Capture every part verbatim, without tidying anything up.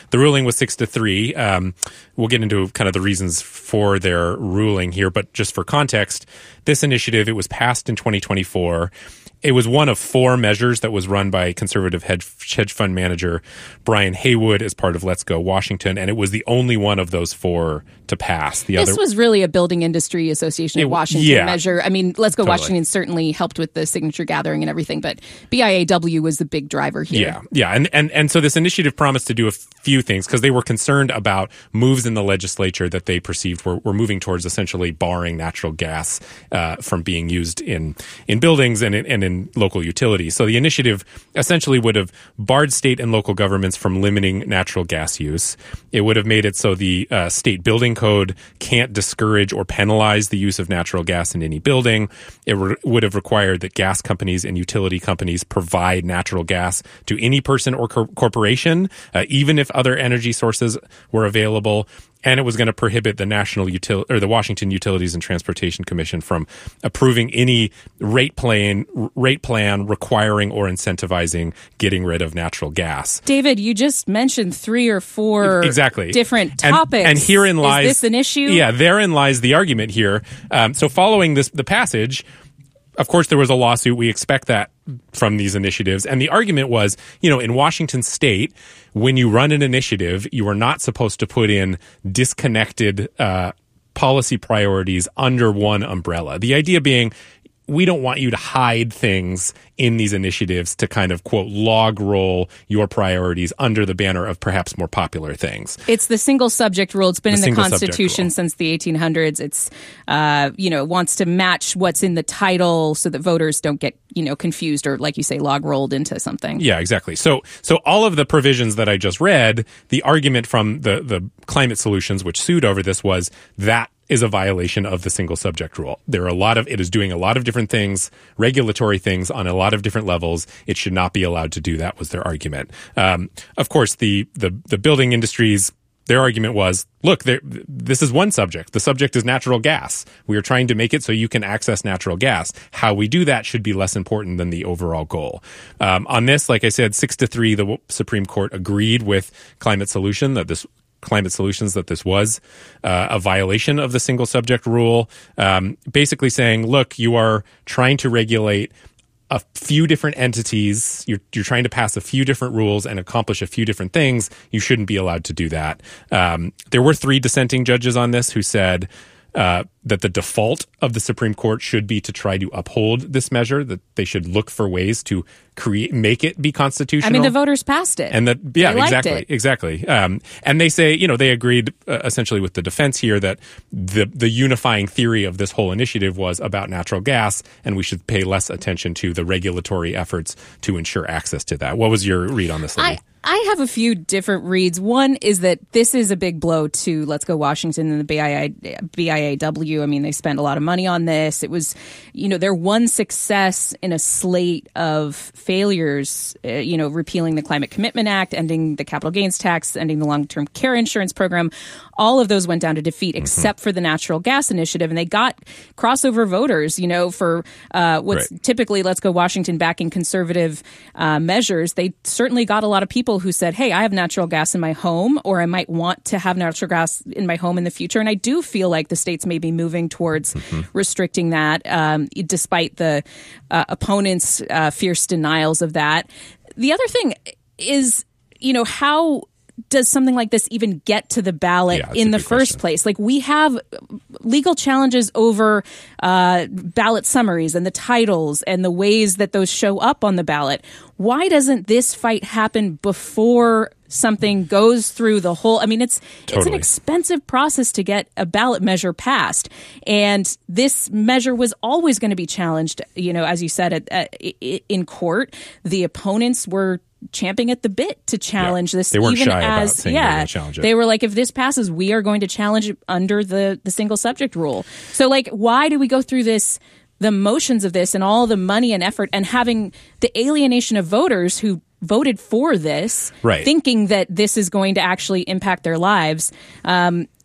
the ruling was six to three. Um, we'll get into kind of the reasons for their ruling here, but just for context, this initiative, it was passed in twenty twenty-four. It was one of four measures that was run by conservative hedge, hedge fund manager Brian Haywood as part of Let's Go Washington, and it was the only one of those four to pass. The this other was really a Building Industry Association of it, Washington yeah, measure. I mean, Let's Go totally. Washington certainly helped with the signature gathering and everything, but B I A W was the big driver here. Yeah, yeah, and and and so this initiative promised to do a few things because they were concerned about moves in the legislature that they perceived were, were moving towards essentially barring natural gas uh, from being used in in buildings and in, and in local utilities. So the initiative essentially would have barred state and local governments from limiting natural gas use. It would have made it so the uh, state building code can't discourage or penalize the use of natural gas in any building. It re- would have required that gas companies and utility companies provide natural gas to any person or cor- corporation, uh, even if other energy sources were available. And it was going to prohibit the National Util- or the Washington Utilities and Transportation Commission from approving any rate plan rate plan requiring or incentivizing getting rid of natural gas. David, you just mentioned three or four exactly. different and, topics. And herein lies Is this an issue? Yeah, therein lies the argument here. Um, so following this, the passage, of course, there was a lawsuit. We expect that from these initiatives. And the argument was, you know, in Washington state, when you run an initiative, you are not supposed to put in disconnected uh, policy priorities under one umbrella. The idea being, we don't want you to hide things in these initiatives to kind of, quote, log roll your priorities under the banner of perhaps more popular things. It's the single subject rule. It's been The in the single subject Constitution rule. since the eighteen hundreds. It's, uh, you know, wants to match what's in the title so that voters don't get, you know, confused or, like you say, log rolled into something. Yeah, exactly. So so all of the provisions that I just read, the argument from the, the Climate Solutions, which sued over this, was that is a violation of the single subject rule. There are a lot of, it is doing a lot of different things, regulatory things on a lot of different levels. It should not be allowed to do that, was their argument. Um, of course, the, the, the building industries, their argument was, look, there, this is one subject. The subject is natural gas. We are trying to make it so you can access natural gas. How we do that should be less important than the overall goal. Um, on this, like I said, six to three, the Supreme Court agreed with Climate Solution that this Climate Solutions that this was uh, a violation of the single subject rule, um, basically saying, look, you are trying to regulate a few different entities. You're, you're trying to pass a few different rules and accomplish a few different things. You shouldn't be allowed to do that. Um, there were three dissenting judges on this who said uh, that the default of the Supreme Court should be to try to uphold this measure, that they should look for ways to create, make it be constitutional. I mean, the voters passed it. And that, yeah, They liked exactly, it. exactly. Um, and they say, you know, they agreed uh, essentially with the defense here that the the unifying theory of this whole initiative was about natural gas, and we should pay less attention to the regulatory efforts to ensure access to that. What was your read on this, Libby? I, I have a few different reads. One is that this is a big blow to Let's Go Washington and the B I A W. I mean, they spent a lot of money on this. It was, you know, their one success in a slate of failures, uh, you know, repealing the Climate Commitment Act, ending the capital gains tax, ending the long-term care insurance program. All of those went down to defeat, mm-hmm. except for the natural gas initiative. And they got crossover voters, you know, for uh, what's right. typically Let's Go Washington backing conservative uh, measures. They certainly got a lot of people who said, hey, I have natural gas in my home, or I might want to have natural gas in my home in the future. And I do feel like the states may be moving towards mm-hmm. restricting that, um, despite the uh, opponents' uh, fierce denials of that. The other thing is, you know, how does something like this even get to the ballot yeah, in the first question. place? Like, we have legal challenges over uh, ballot summaries and the titles and the ways that those show up on the ballot. Why doesn't this fight happen before something goes through the whole? I mean, it's Totally. it's an expensive process to get a ballot measure passed, and this measure was always going to be challenged. You know, as you said, at, at, in court, the opponents were champing at the bit to challenge yeah. this. They weren't even shy about as saying they were yeah, gonna challenge it. They were like, if this passes, we are going to challenge it under the the single subject rule. So, like, why do we go through this? The motions of this and all the money and effort and having the alienation of voters who voted for this, right. thinking that this is going to actually impact their lives. Um,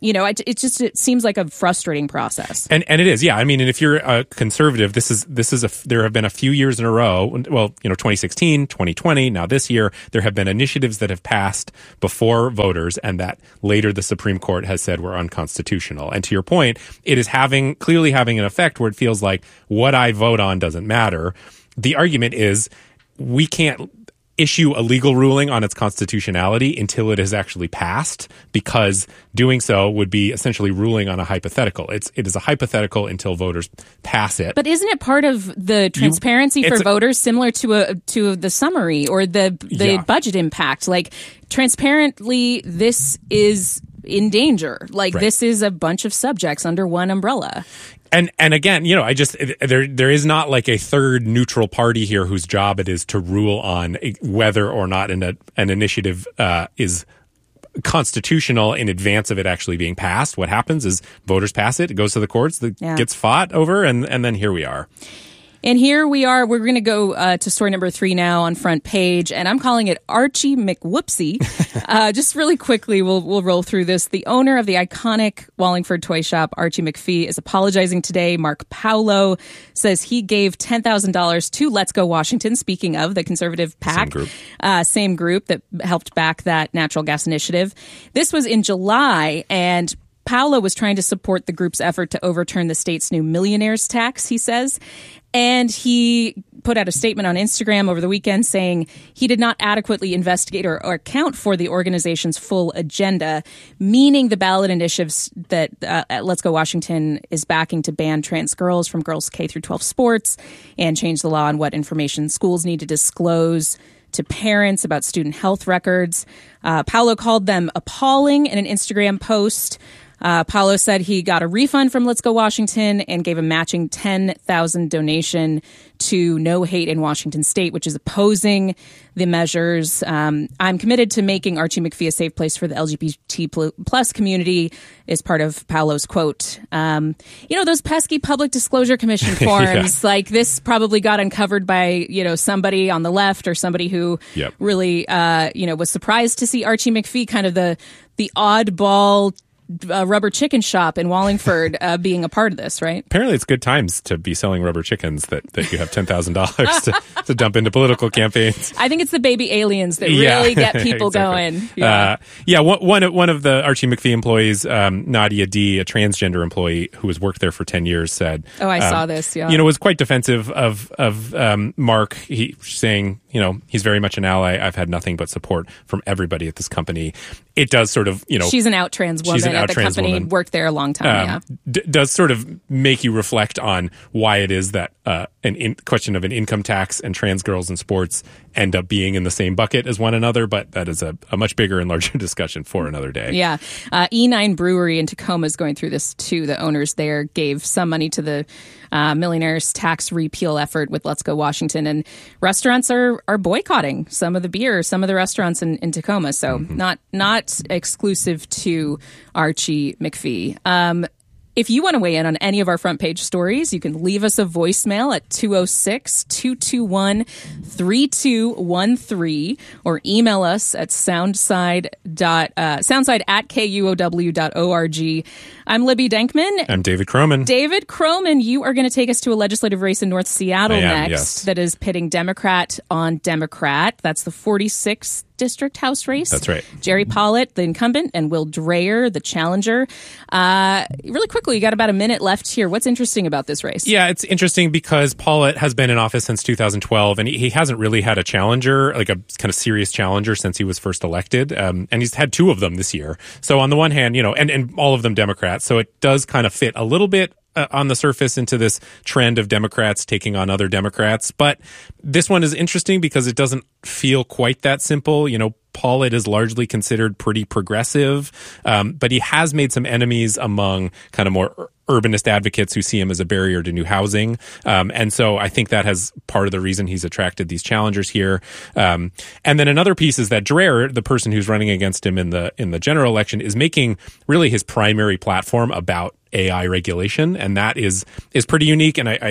you know, it, it just it seems like a frustrating process. And and it is, yeah. I mean, and if you're a conservative, this is this is a there have been a few years in a row. Well, you know, twenty sixteen, twenty twenty, now this year, there have been initiatives that have passed before voters, and that later the Supreme Court has said were unconstitutional. And to your point, it is having clearly having an effect where it feels like what I vote on doesn't matter. The argument is we can't issue a legal ruling on its constitutionality until it has actually passed, because doing so would be essentially ruling on a hypothetical. It's it is a hypothetical until voters pass it. But isn't it part of the transparency you, for voters, similar to a to the summary or the the yeah. budget impact? Like, transparently, this is in danger. Like, right. this is a bunch of subjects under one umbrella. And and again, you know, I just there there is not like a third neutral party here whose job it is to rule on whether or not an an initiative uh, is constitutional in advance of it actually being passed. What happens is voters pass it, it goes to the courts, it yeah. gets fought over, and and then here we are. And here we are. We're going to go uh, to story number three now on front page, and I'm calling it Archie McWhoopsie. uh, just really quickly, we'll we'll roll through this. The owner of the iconic Wallingford toy shop, Archie McPhee, is apologizing today. Mark Paulo says he gave ten thousand dollars to Let's Go Washington, speaking of the conservative PAC. Same group. Uh, same group that helped back that natural gas initiative. This was in July, and Paulo was trying to support the group's effort to overturn the state's new millionaires tax, he says. And he put out a statement on Instagram over the weekend saying he did not adequately investigate or, or account for the organization's full agenda, meaning the ballot initiatives that uh, Let's Go Washington is backing to ban trans girls from girls K through twelve sports and change the law on what information schools need to disclose to parents about student health records. Uh, Paulo called them appalling in an Instagram post. Uh, Paulo said he got a refund from Let's Go Washington and gave a matching ten thousand dollars donation to No Hate in Washington State, which is opposing the measures. Um, I'm committed to making Archie McPhee a safe place for the L G B T plus community, is part of Paulo's quote. Um, you know, those pesky Public Disclosure Commission forms, yeah. like this probably got uncovered by, you know, somebody on the left or somebody who yep. really, uh, you know, was surprised to see Archie McPhee, kind of the the oddball Uh, rubber chicken shop in Wallingford uh, being a part of this, right? Apparently it's good times to be selling rubber chickens that, that you have ten thousand dollars to, to dump into political campaigns. I think it's the baby aliens that yeah. really get people exactly. going. Yeah, uh, yeah one, one, one of the Archie McPhee employees, um, Nadia D., a transgender employee who has worked there for ten years, said... Oh, I um, saw this, yeah. You know, was quite defensive of, of um, Mark, he saying, you know, he's very much an ally. I've had nothing but support from everybody at this company. It does sort of, you know... She's an out trans woman at the company, woman. Worked there a long time, um, yeah. D- does sort of make you reflect on why it is that uh, an in- question of an income tax and trans girls in sports end up being in the same bucket as one another, but that is a, a much bigger and larger discussion for another day. Yeah. Uh, E nine Brewery in Tacoma is going through this too. The owners there gave some money to the uh, millionaires tax repeal effort with Let's Go Washington, and restaurants are are boycotting some of the beer, some of the restaurants in, in Tacoma. So mm-hmm. not not exclusive to Archie McPhee. Um, If you want to weigh in on any of our front page stories, you can leave us a voicemail at two oh six, two two one, three two one three or email us at soundside dot uh, soundside at K U O W dot org. I'm Libby Denkman. I'm David Croman. David Croman, you are going to take us to a legislative race in North Seattle I am, next yes. that is pitting Democrat on Democrat. That's the forty-sixth District House race. That's right. Jerry Pollitt, the incumbent, and Will Dreyer, the challenger. Uh, really quickly, you got about a minute left here. What's interesting about this race? Yeah, it's interesting because Pollitt has been in office since two thousand twelve, and he, he hasn't really had a challenger, like a kind of serious challenger, since he was first elected. Um, and he's had two of them this year. So on the one hand, you know, and, and all of them Democrats. So it does kind of fit a little bit Uh, on the surface into this trend of Democrats taking on other Democrats. But this one is interesting because it doesn't feel quite that simple. You know, Pollitt is largely considered pretty progressive, um, but he has made some enemies among kind of more urbanist advocates who see him as a barrier to new housing. Um, and so I think that has part of the reason he's attracted these challengers here. Um, and then another piece is that Dreyer, the person who's running against him in the in the general election, is making really his primary platform about A I regulation, and that is is pretty unique. And I, I think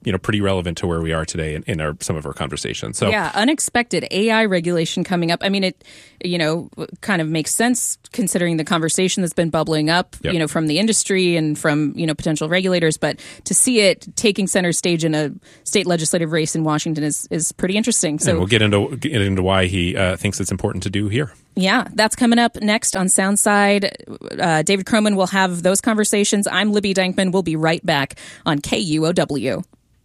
you know, pretty relevant to where we are today in, in our some of our conversations. So yeah, unexpected A I regulation coming up. I mean, it, you know, kind of makes sense considering the conversation that's been bubbling up, yep. you know, from the industry and from, you know, potential regulators. But to see it taking center stage in a state legislative race in Washington is, is pretty interesting. So and we'll get into get into why he uh, thinks it's important to do here. Yeah, that's coming up next on Soundside. Uh, David Croman will have those conversations. I'm Libby Dankman. We'll be right back on K U O W.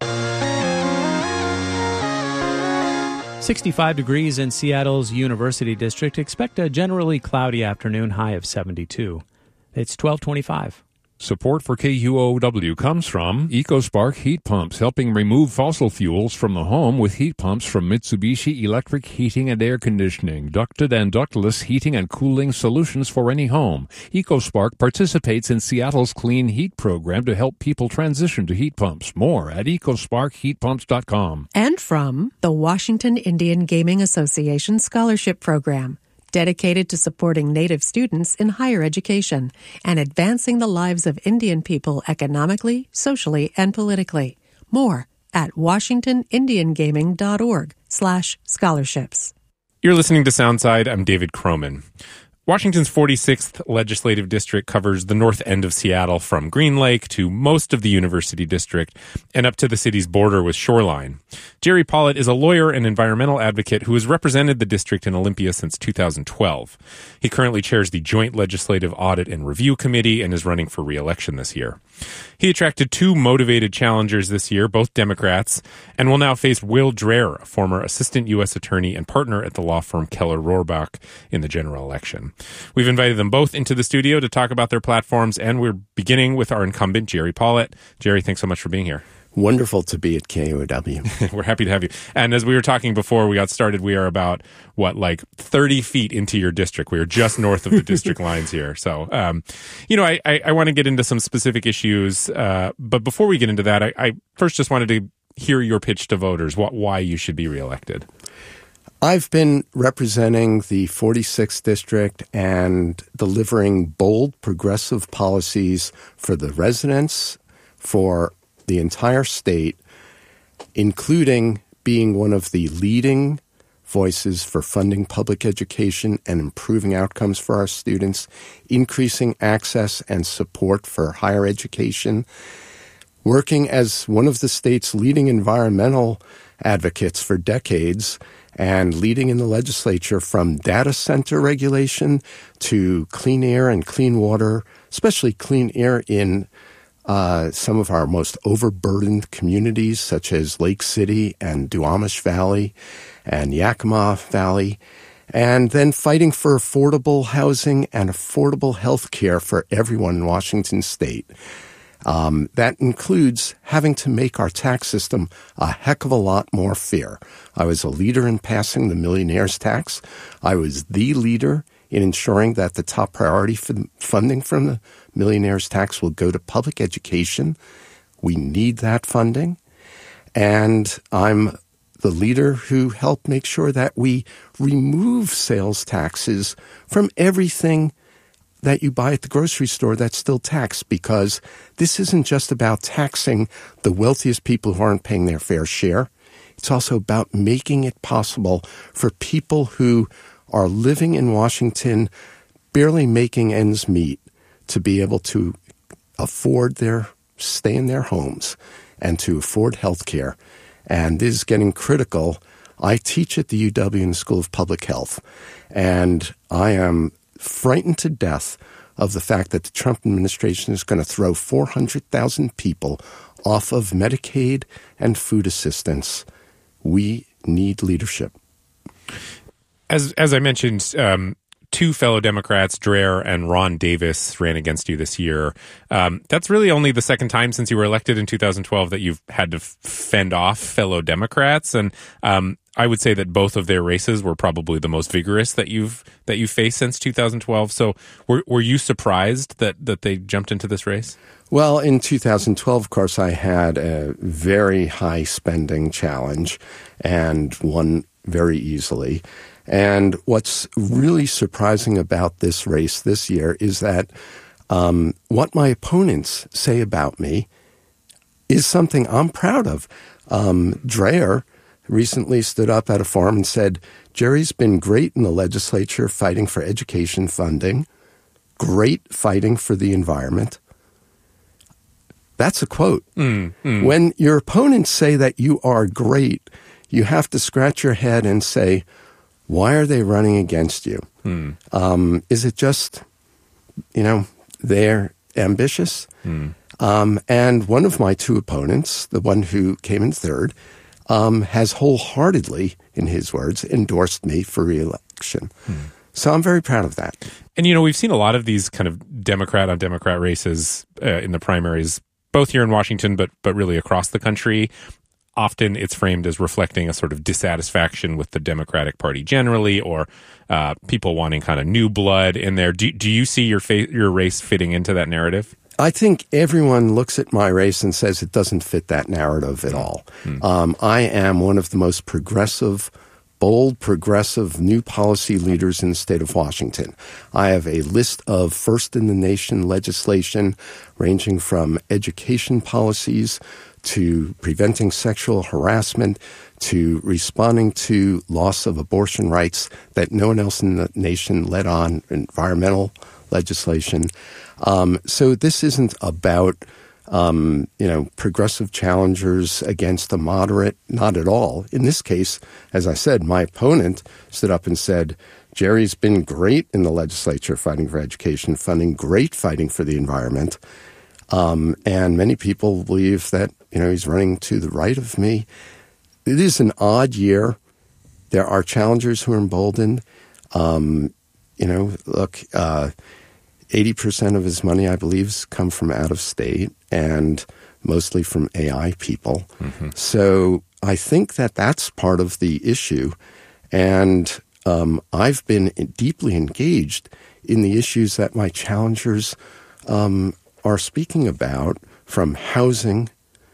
sixty-five degrees in Seattle's University District. Expect a generally cloudy afternoon, high of seventy-two. It's twelve twenty-five. Support for K U O W comes from EcoSpark Heat Pumps, helping remove fossil fuels from the home with heat pumps from Mitsubishi Electric Heating and Air Conditioning, ducted and ductless heating and cooling solutions for any home. EcoSpark participates in Seattle's Clean Heat program to help people transition to heat pumps. More at ecospark heat pumps dot com. And from the Washington Indian Gaming Association Scholarship Program, dedicated to supporting Native students in higher education and advancing the lives of Indian people economically, socially, and politically. More at washington indian gaming dot org slash scholarships. You're listening to Soundside. I'm David Croman. Washington's forty-sixth legislative district covers the north end of Seattle from Green Lake to most of the University District and up to the city's border with Shoreline. Jerry Pollitt is a lawyer and environmental advocate who has represented the district in Olympia since two thousand twelve. He currently chairs the Joint Legislative Audit and Review Committee and is running for re-election this year. He attracted two motivated challengers this year, both Democrats, and will now face Will Dreher, a former assistant U S attorney and partner at the law firm Keller Rohrbach, in the general election. We've invited them both into the studio to talk about their platforms, and we're beginning with our incumbent, Jerry Pollitt. Jerry, thanks so much for being here. Wonderful to be at K U O W. We're happy to have you. And as we were talking before we got started, we are about, what, like thirty feet into your district. We are just north of the district lines here. So, um, you know, I, I, I want to get into some specific issues. Uh, but before we get into that, I, I first just wanted to hear your pitch to voters, what, why you should be reelected. I've been representing the forty-sixth District and delivering bold, progressive policies for the residents, for the entire state, including being one of the leading voices for funding public education and improving outcomes for our students, increasing access and support for higher education, working as one of the state's leading environmental advocates for decades, and leading in the legislature from data center regulation to clean air and clean water, especially clean air in uh, some of our most overburdened communities, such as Lake City and Duwamish Valley and Yakima Valley, and then fighting for affordable housing and affordable health care for everyone in Washington state. Um, that includes having to make our tax system a heck of a lot more fair. I was a leader in passing the millionaire's tax. I was the leader in ensuring that the top priority for the funding from the millionaire's tax will go to public education. We need that funding. And I'm the leader who helped make sure that we remove sales taxes from everything that you buy at the grocery store that's still taxed, because this isn't just about taxing the wealthiest people who aren't paying their fair share. It's also about making it possible for people who are living in Washington, barely making ends meet, to be able to afford their stay in their homes and to afford health care. And this is getting critical. I teach at the U W in the School of Public Health, and I am frightened to death of the fact that the Trump administration is going to throw four hundred thousand people off of Medicaid and food assistance. We need leadership. As as I mentioned, um, two fellow Democrats, Dreher and Ron Davis, ran against you this year. Um, that's really only the second time since you were elected in two thousand twelve that you've had to f- fend off fellow Democrats, and um, I would say that both of their races were probably the most vigorous that you've that you faced since two thousand twelve. So, were were you surprised that that they jumped into this race? Well, in two thousand twelve, of course, I had a very high spending challenge and won very easily. And what's really surprising about this race this year is that um, what my opponents say about me is something I'm proud of. Um, Dreher recently stood up at a forum and said, Jerry's been great in the legislature fighting for education funding, great fighting for the environment. That's a quote. Mm, mm. When your opponents say that you are great, you have to scratch your head and say, why are they running against you? Mm. Um, is it just, you know, they're ambitious? Mm. Um, and one of my two opponents, the one who came in third, um, has wholeheartedly, in his words, endorsed me for re-election. Mm. So I'm very proud of that. And, you know, we've seen a lot of these kind of Democrat on Democrat races uh, in the primaries, both here in Washington, but but really across the country. Often it's framed as reflecting a sort of dissatisfaction with the Democratic Party generally, or uh, people wanting kind of new blood in there. Do, do you see your fa- your race fitting into that narrative? I think everyone looks at my race and says it doesn't fit that narrative at all. Mm. Um, I am one of the most progressive, bold, progressive new policy leaders in the state of Washington. I have a list of first-in-the-nation legislation ranging from education policies to preventing sexual harassment, to responding to loss of abortion rights that no one else in the nation led on, environmental legislation. Um, so this isn't about, um, you know, progressive challengers against the moderate, not at all. In this case, as I said, my opponent stood up and said, Jerry's been great in the legislature fighting for education funding, great fighting for the environment. Um, and many people believe that, you know, he's running to the right of me. It is an odd year. There are challengers who are emboldened. Um, you know, look, uh, eighty percent of his money, I believe, has come from out of state and mostly from A I people. Mm-hmm. So I think that that's part of the issue. And um, I've been deeply engaged in the issues that my challengers um, are speaking about, from housing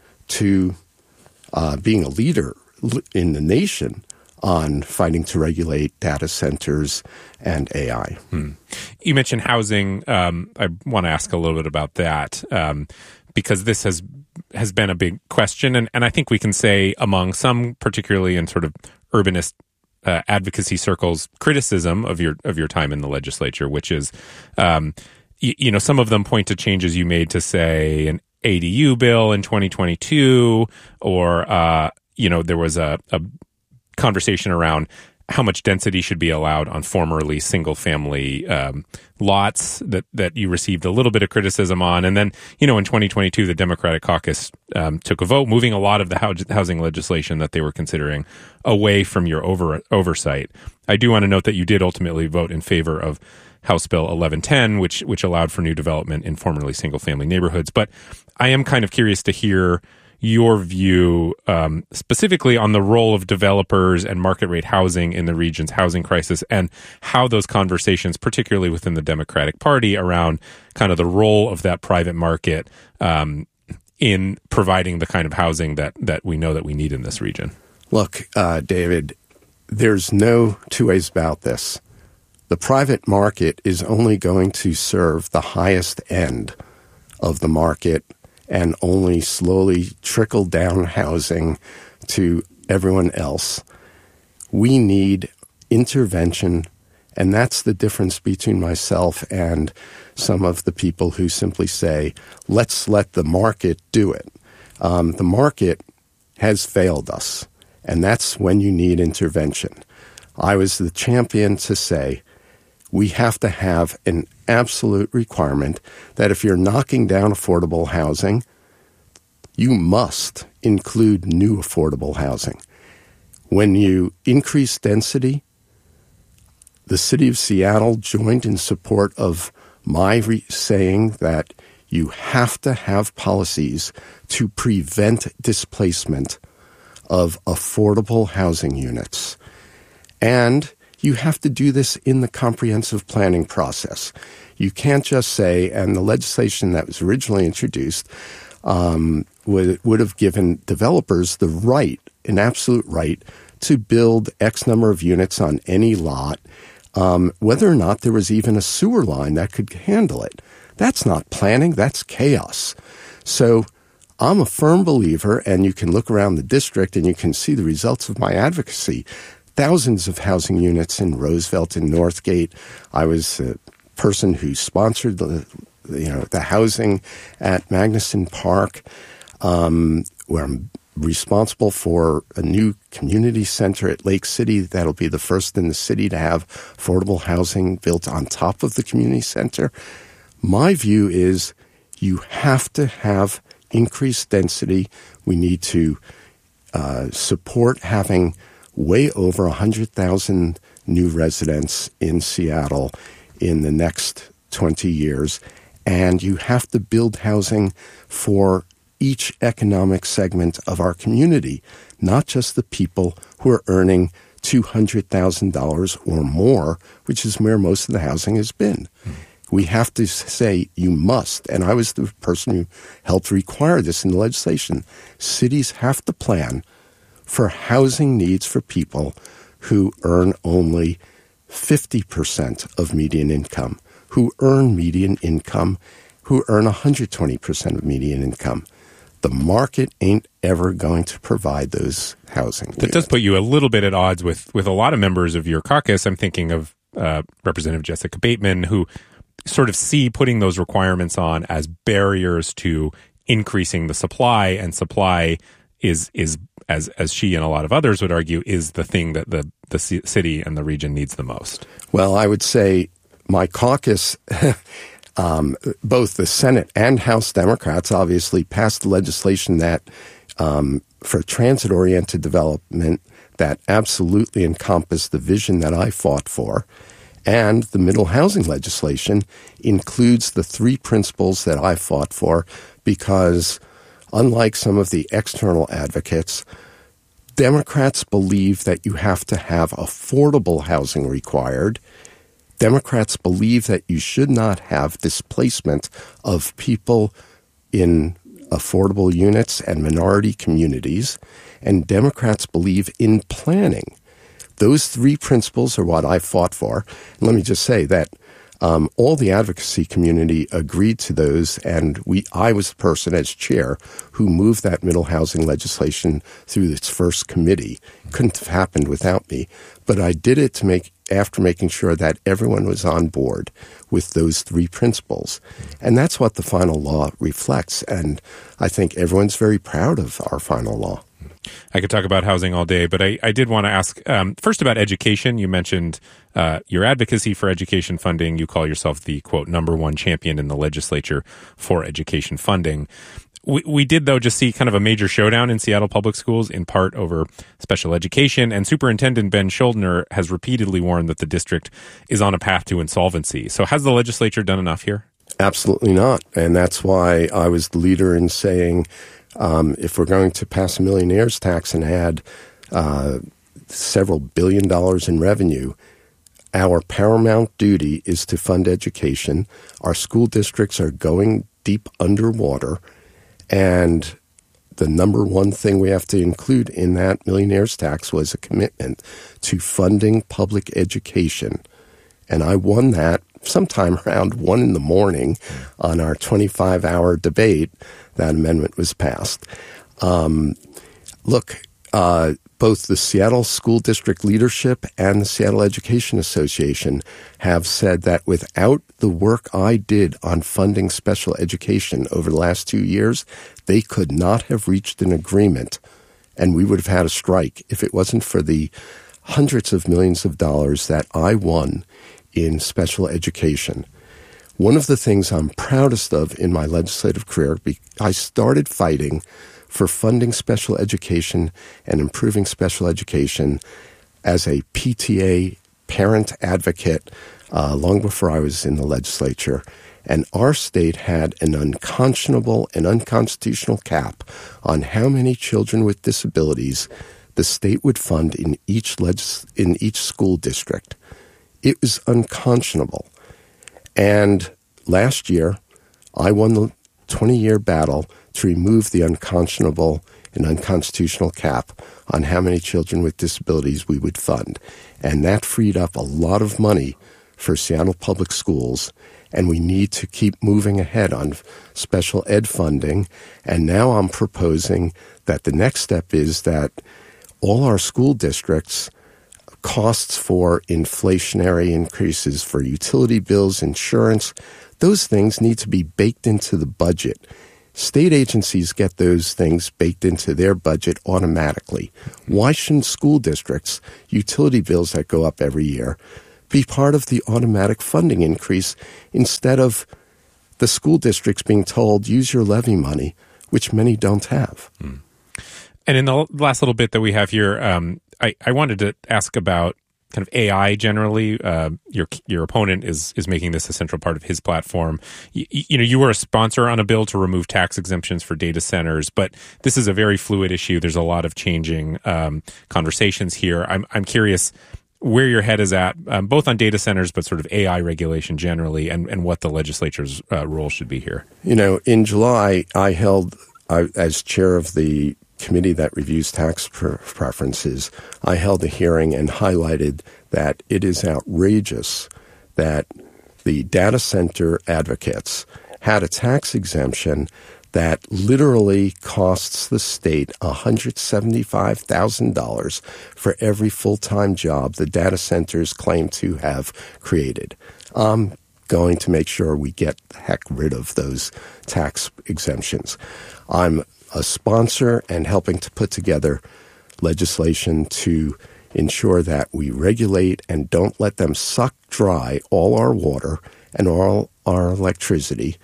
to uh, being a leader in the nation on fighting to regulate data centers and A I. Hmm. You mentioned housing. Um, I want to ask a little bit about that um, because this has has been a big question, and, and I think we can say among some, particularly in sort of urbanist uh, advocacy circles, criticism of your of your time in the legislature, which is, um, y- you know, some of them point to changes you made to, say, an A D U bill in twenty twenty-two, or uh, you know, there was a, a conversation around how much density should be allowed on formerly single-family um, lots that, that you received a little bit of criticism on. And then, you know, in twenty twenty-two, the Democratic caucus um, took a vote, moving a lot of the housing legislation that they were considering away from your over, oversight. I do want to note that you did ultimately vote in favor of House Bill eleven ten, which which allowed for new development in formerly single-family neighborhoods. But I am kind of curious to hear your view um, specifically on the role of developers and market rate housing in the region's housing crisis, and how those conversations, particularly within the Democratic Party, around kind of the role of that private market um, in providing the kind of housing that, that we know that we need in this region. Look, uh, David, there's no two ways about this. The private market is only going to serve the highest end of the market and only slowly trickle down housing to everyone else. We need intervention, and that's the difference between myself and some of the people who simply say, let's let the market do it. Um, the market has failed us, and that's when you need intervention. I was the champion to say, we have to have an absolute requirement that if you're knocking down affordable housing, you must include new affordable housing. When you increase density, the city of Seattle joined in support of my re- saying that you have to have policies to prevent displacement of affordable housing units. And you have to do this in the comprehensive planning process. You can't just say, and the legislation that was originally introduced um, would, would have given developers the right, an absolute right, to build X number of units on any lot, um, whether or not there was even a sewer line that could handle it. That's not planning, that's chaos. So I'm a firm believer, and you can look around the district and you can see the results of my advocacy. Thousands of housing units in Roosevelt and Northgate. I was a person who sponsored the, you know, the housing at Magnuson Park, um, where I'm responsible for a new community center at Lake City that'll be the first in the city to have affordable housing built on top of the community center. My view is you have to have increased density. We need to uh, support having way over one hundred thousand new residents in Seattle in the next twenty years. And you have to build housing for each economic segment of our community, not just the people who are earning two hundred thousand dollars or more, which is where most of the housing has been. Mm. We have to say you must, and I was the person who helped require this in the legislation. Cities have to plan for housing needs for people who earn only fifty percent of median income, who earn median income, who earn one hundred twenty percent of median income. The market ain't ever going to provide those housing. That does put you a little bit at odds with, with a lot of members of your caucus. I'm thinking of uh, Representative Jessica Bateman, who sort of see putting those requirements on as barriers to increasing the supply, and supply is is as as she and a lot of others would argue is the thing that the the c- city and the region needs the most. Well, I would say my caucus. Um, both the Senate and House Democrats obviously passed legislation that um, for transit-oriented development that absolutely encompassed the vision that I fought for. And the middle housing legislation includes the three principles that I fought for because, unlike some of the external advocates, Democrats believe that you have to have affordable housing required. Democrats believe that you should not have displacement of people in affordable units and minority communities, and Democrats believe in planning. Those three principles are what I fought for. And let me just say that um, all the advocacy community agreed to those, and we I was the person as chair who moved that middle housing legislation through its first committee. Couldn't have happened without me, but I did it to make after making sure that everyone was on board with those three principles. And that's what the final law reflects. And I think everyone's very proud of our final law. I could talk about housing all day, but I, I did want to ask um, first about education. You mentioned uh, your advocacy for education funding. You call yourself the, quote, number one champion in the legislature for education funding. We, we did, though, just see kind of a major showdown in Seattle public schools, in part over special education. And Superintendent Ben Schuldner has repeatedly warned that the district is on a path to insolvency. So has the legislature done enough here? Absolutely not. And that's why I was the leader in saying um, if we're going to pass a millionaire's tax and add uh, several billion dollars in revenue, our paramount duty is to fund education. Our school districts are going deep underwater. And the number one thing we have to include in that millionaire's tax was a commitment to funding public education. And I won that sometime around one in the morning on our twenty-five hour debate. That amendment was passed. Um, look, uh, both the Seattle School District leadership and the Seattle Education Association have said that without the work I did on funding special education over the last two years, they could not have reached an agreement, and we would have had a strike if it wasn't for the hundreds of millions of dollars that I won in special education. One of the things I'm proudest of in my legislative career, I started fighting for funding special education and improving special education as a P T A parent advocate uh, long before I was in the legislature. And our state had an unconscionable and unconstitutional cap on how many children with disabilities the state would fund in each legis- in each school district. It was unconscionable. And last year, I won the twenty-year battle to remove the unconscionable and unconstitutional cap on how many children with disabilities we would fund. And that freed up a lot of money for Seattle Public Schools, and we need to keep moving ahead on special ed funding. And now I'm proposing that the next step is that all our school districts, costs for inflationary increases for utility bills, insurance, those things need to be baked into the budget. State agencies get those things baked into their budget automatically. Why shouldn't school districts, utility bills that go up every year, be part of the automatic funding increase instead of the school districts being told, use your levy money, which many don't have? Hmm. And in the last little bit that we have here, um, I, I wanted to ask about kind of A I generally. Uh, your your opponent is is making this a central part of his platform. You, you know, you were a sponsor on a bill to remove tax exemptions for data centers, but this is a very fluid issue. There's a lot of changing um, conversations here. I'm I'm curious where your head is at, um, both on data centers, but sort of A I regulation generally, and, and what the legislature's uh, role should be here. You know, in July, I held, I, as chair of the committee that reviews tax pre- preferences, I held a hearing and highlighted that it is outrageous that the data center advocates had a tax exemption that literally costs the state one hundred seventy-five thousand dollars for every full-time job the data centers claim to have created. I'm going to make sure we get the heck rid of those tax exemptions. I'm a sponsor and helping to put together legislation to ensure that we regulate and don't let them suck dry all our water and all our electricity.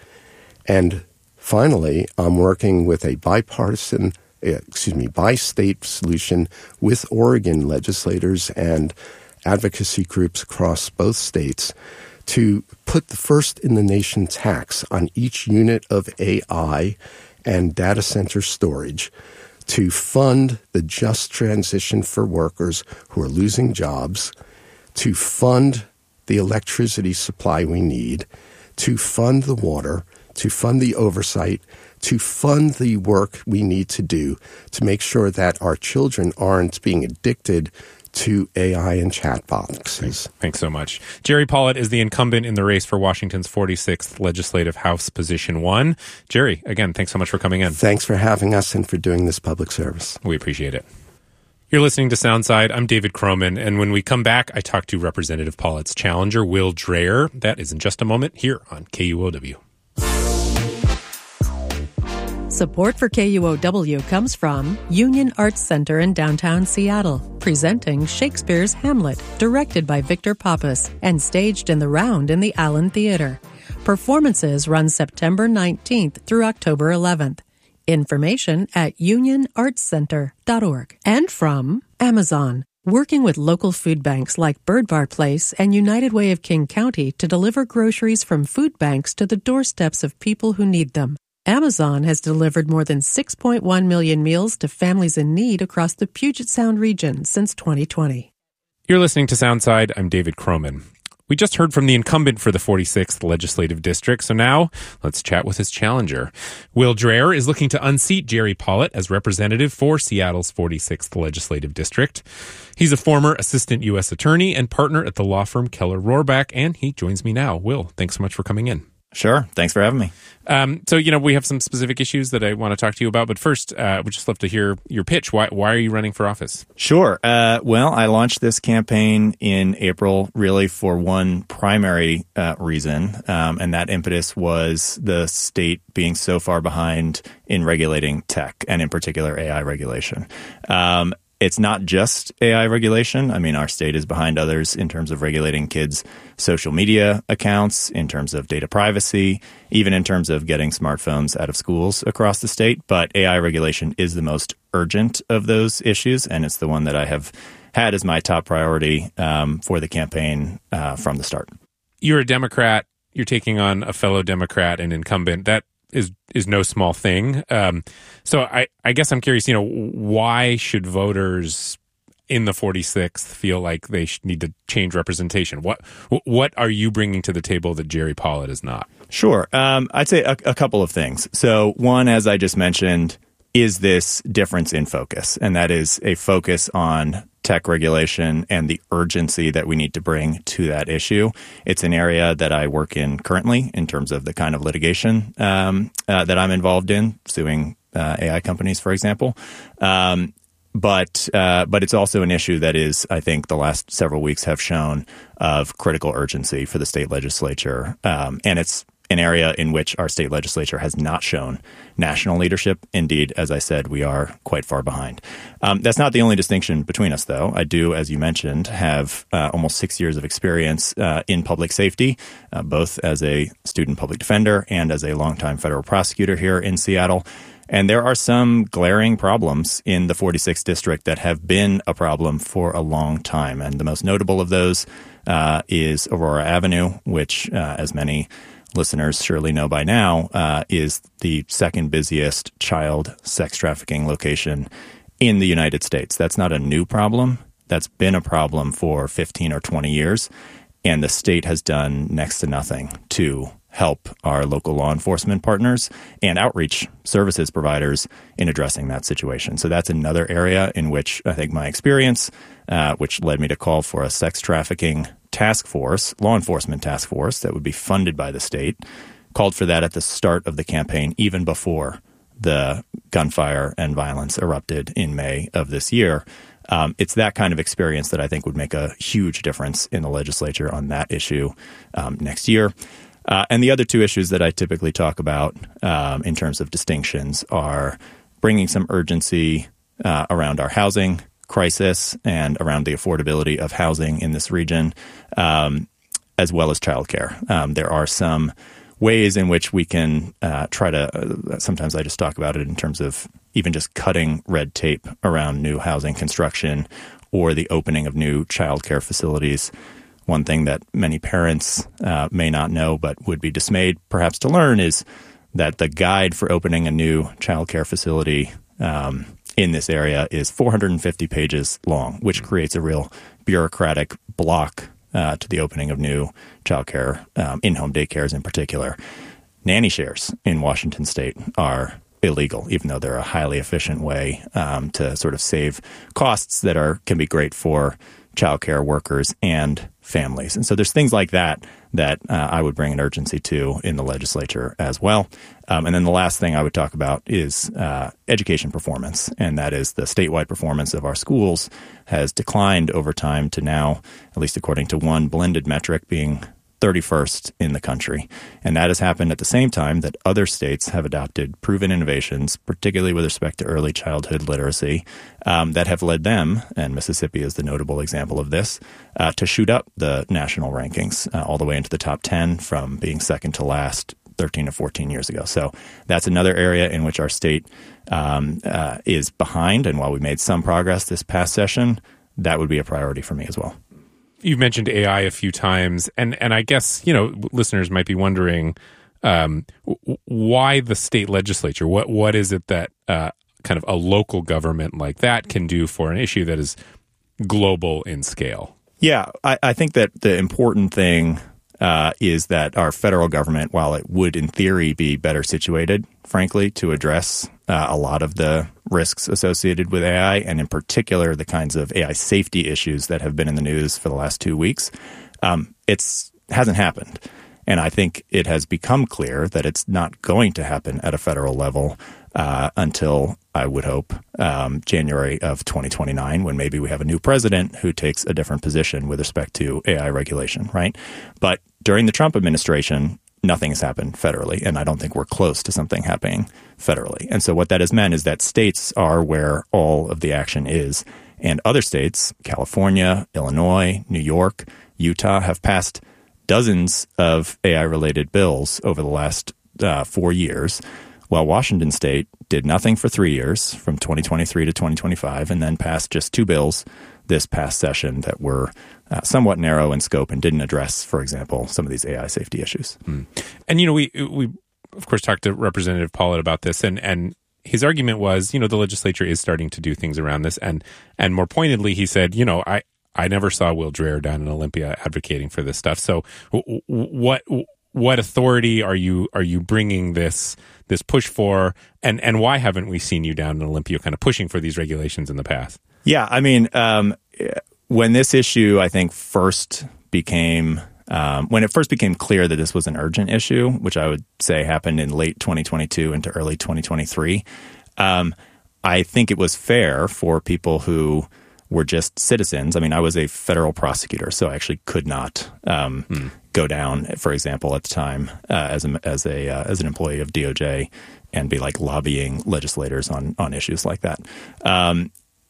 And finally, I'm working with a bipartisan, excuse me, bi-state solution with Oregon legislators and advocacy groups across both states to put the first in the nation tax on each unit of A I and data center storage to fund the just transition for workers who are losing jobs, to fund the electricity supply we need, to fund the water, to fund the oversight, to fund the work we need to do to make sure that our children aren't being addicted to A I and chat boxes. Thanks, thanks so much. Jerry Pollitt is the incumbent in the race for Washington's forty-sixth Legislative House Position one. Jerry, again, thanks so much for coming in. Thanks for having us and for doing this public service. We appreciate it. You're listening to Soundside. I'm David Croman, and when we come back, I talk to Representative Pollitt's challenger, Will Dreher. That is in just a moment here on K U O W. Support for K U O W comes from Union Arts Center in downtown Seattle, presenting Shakespeare's Hamlet, directed by Victor Pappas and staged in the Round in the Allen Theater. Performances run September nineteenth through October eleventh. Information at union arts center dot org. And from Amazon, working with local food banks like Bird Bar Place and United Way of King County to deliver groceries from food banks to the doorsteps of people who need them. Amazon has delivered more than six point one million meals to families in need across the Puget Sound region since twenty twenty. You're listening to Soundside. I'm David Croman. We just heard from the incumbent for the forty-sixth Legislative District, so now let's chat with his challenger. Will Dreher is looking to unseat Jerry Pollitt as representative for Seattle's forty-sixth Legislative District. He's a former assistant U S attorney and partner at the law firm Keller Rohrbach, and he joins me now. Will, thanks so much for coming in. Sure. Thanks for having me. Um, so, you know, we have some specific issues that I want to talk to you about. But first, uh, we'd just love to hear your pitch. Why, why are you running for office? Sure. Uh, well, I launched this campaign in April really for one primary uh, reason, um, and that impetus was the state being so far behind in regulating tech, and in particular A I regulation. Um, It's not just A I regulation. I mean, our state is behind others in terms of regulating kids' social media accounts, in terms of data privacy, even in terms of getting smartphones out of schools across the state. But A I regulation is the most urgent of those issues, and it's the one that I have had as my top priority um, for the campaign uh, from the start. You're a Democrat. You're taking on a fellow Democrat and incumbent. That is is no small thing. Um, so I, I guess I'm curious, you know, why should voters in the forty-sixth feel like they should need to change representation? What what are you bringing to the table that Jerry Pollitt is not? Sure. Um, I'd say a, a couple of things. So one, as I just mentioned, is this difference in focus, and that is a focus on tech regulation and the urgency that we need to bring to that issue. It's an area that I work in currently in terms of the kind of litigation um, uh, that I'm involved in, suing uh, A I companies, for example. Um, but uh, but it's also an issue that is, I think, the last several weeks have shown of critical urgency for the state legislature. Um, and it's an area in which our state legislature has not shown national leadership. Indeed, as I said, we are quite far behind. Um, that's not the only distinction between us, though. I do, as you mentioned, have uh, almost six years of experience uh, in public safety, uh, both as a student public defender and as a longtime federal prosecutor here in Seattle. And there are some glaring problems in the forty-sixth District that have been a problem for a long time. And the most notable of those uh, is Aurora Avenue, which, uh, as many listeners surely know by now, uh, is the second busiest child sex trafficking location in the United States. That's not a new problem. That's been a problem for fifteen or twenty years. And the state has done next to nothing to help our local law enforcement partners and outreach services providers in addressing that situation. So that's another area in which I think my experience, uh, which led me to call for a sex trafficking task force, law enforcement task force that would be funded by the state, called for that at the start of the campaign, even before the gunfire and violence erupted in May of this year. Um, it's that kind of experience that I think would make a huge difference in the legislature on that issue um, next year. Uh, and the other two issues that I typically talk about um, in terms of distinctions are bringing some urgency uh, around our housing crisis and around the affordability of housing in this region, um, as well as childcare. Um, there are some ways in which we can uh, try to, uh, sometimes I just talk about it in terms of even just cutting red tape around new housing construction or the opening of new childcare facilities. One thing that many parents uh, may not know but would be dismayed perhaps to learn is that the guide for opening a new childcare facility um, in this area is four hundred fifty pages long, which creates a real bureaucratic block uh, to the opening of new childcare, um, in-home daycares in particular. Nanny shares in Washington state are illegal, even though they're a highly efficient way um, to sort of save costs that are can be great for childcare workers and families. And so there's things like that that uh, I would bring an urgency to in the legislature as well. Um, and then the last thing I would talk about is uh, education performance, and that is the statewide performance of our schools has declined over time to now, at least according to one blended metric, being thirty-first in the country. And that has happened at the same time that other states have adopted proven innovations, particularly with respect to early childhood literacy, um, that have led them, and Mississippi is the notable example of this, uh, to shoot up the national rankings uh, all the way into the top ten from being second to last thirteen to fourteen years ago. So that's another area in which our state um, uh, is behind. And while we made some progress this past session, that would be a priority for me as well. You've mentioned A I a few times, and, and I guess, you know, listeners might be wondering um, w- why the state legislature? What What is it that uh, kind of a local government like that can do for an issue that is global in scale? Yeah, I, I think that the important thing uh, is that our federal government, while it would in theory be better situated, frankly, to address uh, a lot of the risks associated with A I, and in particular the kinds of A I safety issues that have been in the news for the last two weeks, um, it's hasn't happened. And I think it has become clear that it's not going to happen at a federal level uh, until, I would hope, um, January of twenty twenty-nine, when maybe we have a new president who takes a different position with respect to A I regulation, right? But during the Trump administration, nothing has happened federally, and I don't think we're close to something happening federally. And so what that has meant is that states are where all of the action is, and other states, California, Illinois, New York, Utah, have passed dozens of A I-related bills over the last uh, four years, while Washington state did nothing for three years, from twenty twenty-three to twenty twenty-five, and then passed just two bills this past session that were uh, somewhat narrow in scope and didn't address, for example, some of these A I safety issues. Mm. And, you know, we, we of course, talked to Representative Pollitt about this, and, and his argument was, you know, the legislature is starting to do things around this. And, and more pointedly, he said, you know, I, I never saw Will Dreher down in Olympia advocating for this stuff. So w- what what authority are you are you bringing this this push for, and, and why haven't we seen you down in Olympia kind of pushing for these regulations in the past? Yeah, I mean, um, when this issue, I think, first became um, when it first became clear that this was an urgent issue, which I would say happened in late twenty twenty-two into early twenty twenty-three. Um, I think it was fair for people who were just citizens. I mean, I was a federal prosecutor, so I actually could not um, hmm. go down, for example, at the time uh, as a, as a uh, as an employee of D O J and be like lobbying legislators on on issues like that. Um,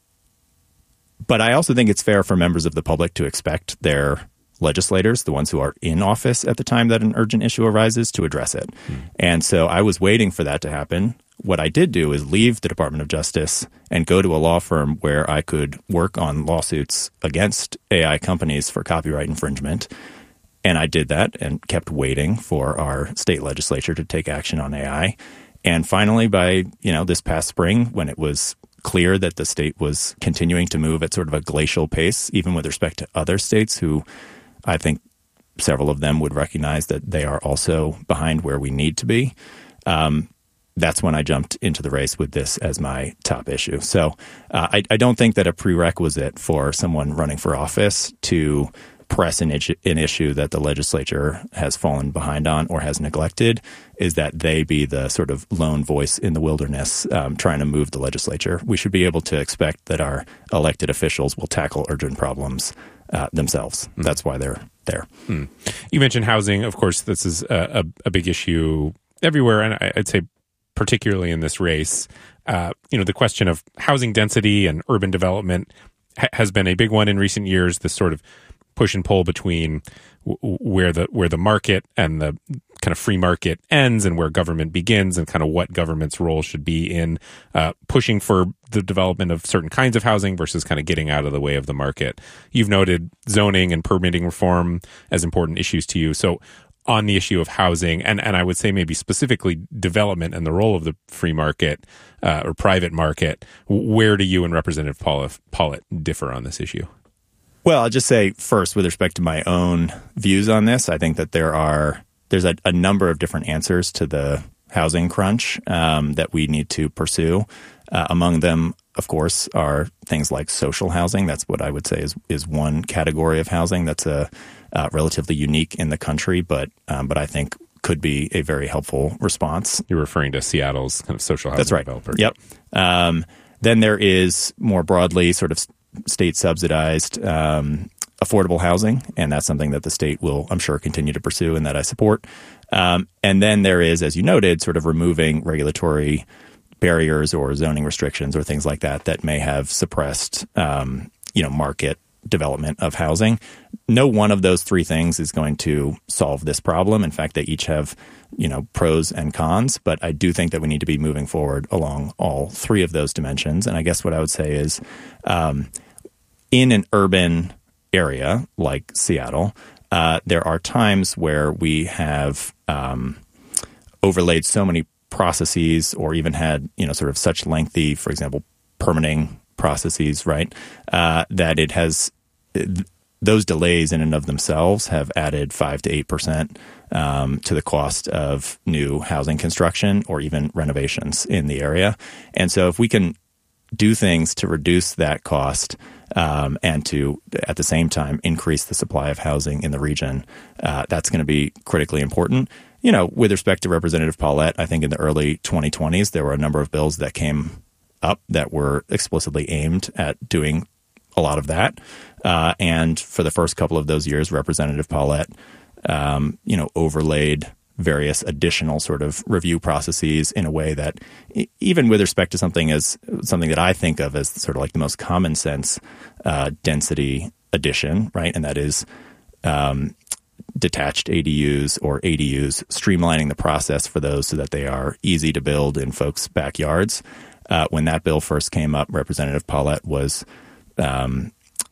but I also think it's fair for members of the public to expect their legislators, the ones who are in office at the time that an urgent issue arises, to address it. Hmm. And so I was waiting for that to happen. What I did do is leave the Department of Justice and go to a law firm where I could work on lawsuits against A I companies for copyright infringement. And I did that and kept waiting for our state legislature to take action on A I. And finally, by, you know, this past spring, when it was clear that the state was continuing to move at sort of a glacial pace, even with respect to other states who I think several of them would recognize that they are also behind where we need to be. Um, that's when I jumped into the race with this as my top issue. So uh, I, I don't think that a prerequisite for someone running for office to press an, issue, an issue that the legislature has fallen behind on or has neglected is that they be the sort of lone voice in the wilderness um, trying to move the legislature. We should be able to expect that our elected officials will tackle urgent problems uh, themselves. Mm. That's why they're there. Mm. You mentioned housing. Of course, this is a, a, a big issue everywhere, and I'd say particularly in this race. Uh, you know, the question of housing density and urban development ha- has been a big one in recent years. This sort of push and pull between w- where the where the market and the kind of free market ends and where government begins, and kind of what government's role should be in uh, pushing for the development of certain kinds of housing versus kind of getting out of the way of the market. You've noted zoning and permitting reform as important issues to you. So on the issue of housing, and, and I would say maybe specifically development and the role of the free market uh, or private market, where do you and Representative Pollitt differ on this issue? Well, I'll just say first, with respect to my own views on this, I think that there are there's a, a number of different answers to the housing crunch um, that we need to pursue. Uh, among them, of course, are things like social housing. That's what I would say is is one category of housing that's a uh, relatively unique in the country, but um, but I think could be a very helpful response. You're referring to Seattle's kind of social housing That's right. developer. Yep. Um, then there is more broadly sort of state subsidized um, affordable housing, and that's something that the state will, I'm sure, continue to pursue and that I support. Um, and then there is, as you noted, sort of removing regulatory barriers or zoning restrictions or things like that that may have suppressed, um, you know, market development of housing. No one of those three things is going to solve this problem. In fact, they each have, you know, pros and cons, but I do think that we need to be moving forward along all three of those dimensions. And I guess what I would say is um, in an urban area like Seattle, uh, there are times where we have um, overlaid so many processes or even had, you know, sort of such lengthy, for example, permitting processes, right, uh, that it has th- those delays in and of themselves have added five to eight percent um, to the cost of new housing construction or even renovations in the area. And so if we can do things to reduce that cost um, and to, at the same time, increase the supply of housing in the region, uh, that's going to be critically important. You know, with respect to Representative Pollitt, I think in the early twenty twenties, there were a number of bills that came up that were explicitly aimed at doing a lot of that. Uh, and for the first couple of those years, Representative Pollitt, um, you know, overlaid various additional sort of review processes in a way that, even with respect to something as something that I think of as sort of like the most common sense uh, density addition, right? And that is um, detached A D Us or A D Us, streamlining the process for those so that they are easy to build in folks' backyards. Uh, when that bill first came up, Representative Pollitt was um,